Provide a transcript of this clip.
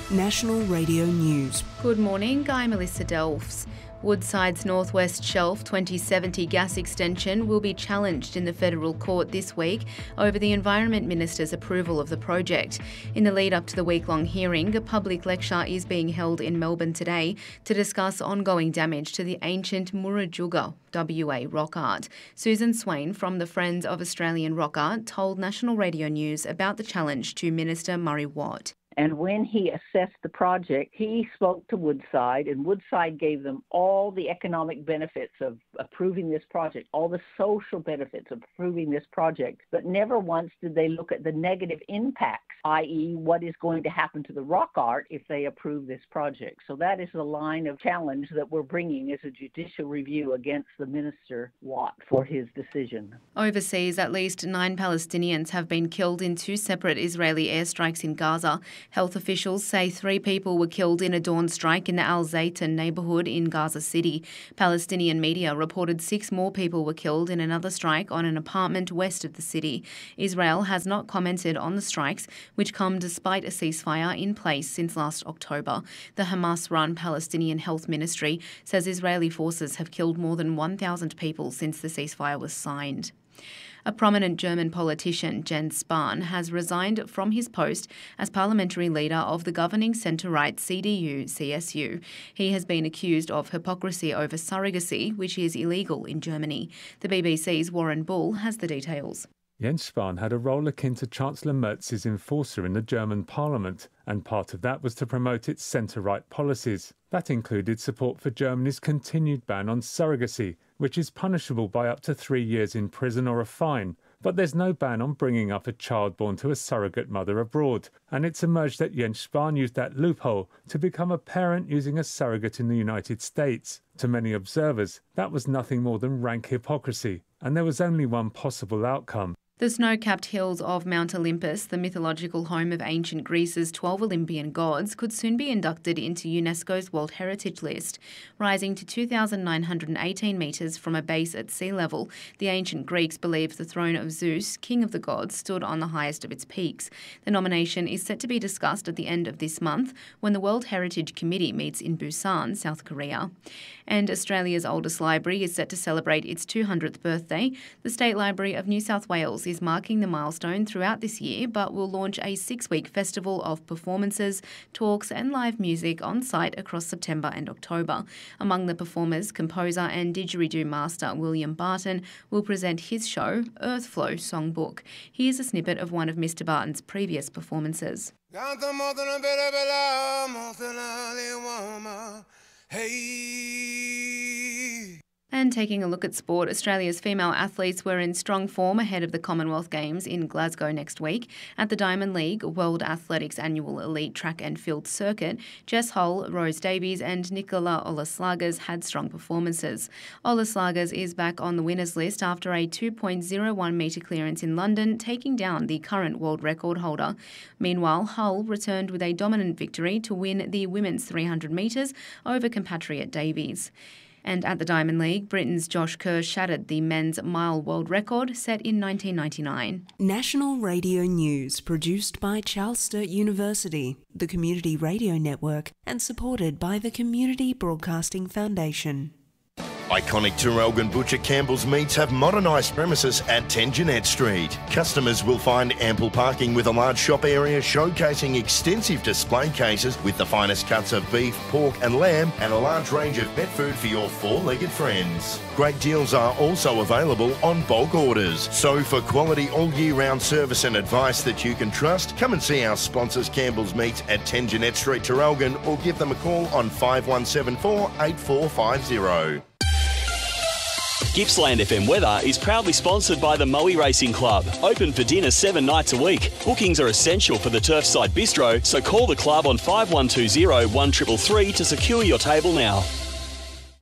National Radio News. Good morning, I'm Melissa Delfs. Woodside's North West Shelf 2070 gas extension will be challenged in the federal court this week over the Environment Minister's approval of the project. In the lead up to the week-long hearing, a public lecture is being held in Melbourne today to discuss ongoing damage to the ancient Murujuga WA rock art. Susan Swain from the Friends of Australian Rock Art told National Radio News about the challenge to Minister Murray Watt. And when he assessed the project, he spoke to Woodside, and Woodside gave them all the economic benefits of approving this project, all the social benefits of approving this project, but never once did they look at the negative impacts, i.e. what is going to happen to the rock art if they approve this project. So that is the line of challenge that we're bringing as a judicial review against the Minister Watt for his decision. Overseas, at least 9 Palestinians have been killed in 2 separate Israeli airstrikes in Gaza. Health officials say 3 people were killed in a dawn strike in the Al Zaytun neighbourhood in Gaza City. Palestinian media reported 6 more people were killed in another strike on an apartment west of the city. Israel has not commented on the strikes, which come despite a ceasefire in place since last October. The Hamas-run Palestinian Health Ministry says Israeli forces have killed more than 1,000 people since the ceasefire was signed. A prominent German politician, Jens Spahn, has resigned from his post as parliamentary leader of the governing centre-right CDU-CSU. He has been accused of hypocrisy over surrogacy, which is illegal in Germany. The BBC's Warren Bull has the details. Jens Spahn had a role akin to Chancellor Merz's enforcer in the German parliament, and part of that was to promote its centre-right policies. That included support for Germany's continued ban on surrogacy, which is punishable by up to 3 years in prison or a fine. But there's no ban on bringing up a child born to a surrogate mother abroad, and it's emerged that Jens Spahn used that loophole to become a parent using a surrogate in the United States. To many observers, that was nothing more than rank hypocrisy, and there was only one possible outcome. The snow-capped hills of Mount Olympus, the mythological home of ancient Greece's 12 Olympian gods, could soon be inducted into UNESCO's World Heritage List. Rising to 2,918 metres from a base at sea level, the ancient Greeks believed the throne of Zeus, king of the gods, stood on the highest of its peaks. The nomination is set to be discussed at the end of this month when the World Heritage Committee meets in Busan, South Korea. And Australia's oldest library is set to celebrate its 200th birthday. The State Library of New South Wales is marking the milestone throughout this year, but will launch a 6-week festival of performances, talks and live music on site across September and October. Among the performers, composer and didgeridoo master William Barton will present his show, Earthflow Songbook. Here's a snippet of one of Mr. Barton's previous performances. And taking a look at sport, Australia's female athletes were in strong form ahead of the Commonwealth Games in Glasgow next week. At the Diamond League World Athletics Annual Elite Track and Field Circuit, Jess Hull, Rose Davies and Nicola Olaslagas had strong performances. Olaslagas is back on the winners list after a 2.01 metre clearance in London, taking down the current world record holder. Meanwhile, Hull returned with a dominant victory to win the women's 300 metres over compatriot Davies. And at the Diamond League, Britain's Josh Kerr shattered the men's mile world record set in 1999. National Radio News, produced by Charles Sturt University, the Community Radio Network, and supported by the Community Broadcasting Foundation. Iconic Traralgon Butcher Campbell's Meats have modernised premises at 10 Jeanette Street. Customers will find ample parking with a large shop area showcasing extensive display cases with the finest cuts of beef, pork and lamb and a large range of pet food for your four-legged friends. Great deals are also available on bulk orders. So for quality all-year-round service and advice that you can trust, come and see our sponsors Campbell's Meats at 10 Jeanette Street, Traralgon, or give them a call on 5174 8450. Gippsland FM Weather is proudly sponsored by the Moe Racing Club. Open for dinner 7 nights a week. Bookings are essential for the Turfside Bistro, so call the club on 5120 1333 to secure your table now.